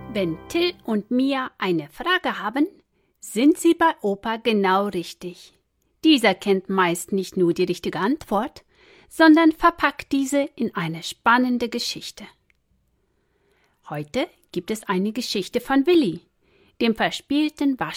Wenn Till und Mia eine Frage haben, sind sie bei Opa genau richtig. Dieser kennt meist nicht nur die richtige Antwort, sondern verpackt diese in eine spannende Geschichte. Heute gibt es eine Geschichte von Willi, dem verspielten